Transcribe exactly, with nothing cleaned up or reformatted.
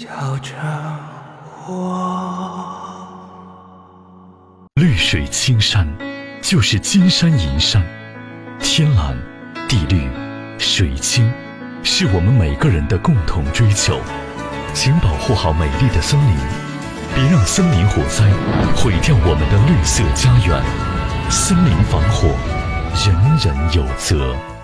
叫着我。 绿水青山就是金山银山，天蓝地绿水清是我们每个人的共同追求。请保护好美丽的森林，别让森林火灾毁掉我们的绿色家园。森林防火，人人有责。